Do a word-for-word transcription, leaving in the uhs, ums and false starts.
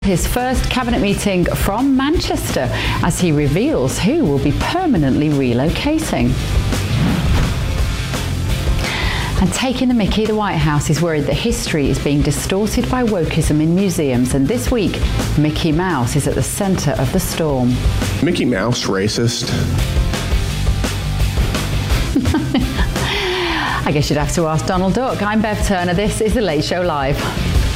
His first cabinet meeting from Manchester as he reveals who will be permanently relocating. And taking the mickey, the White House is worried that history is being distorted by wokeism in museums, and this week, Mickey Mouse is at the centre of the storm. Mickey Mouse racist? I guess you'd have to ask Donald Duck. I'm Bev Turner. This is The Late Show Live.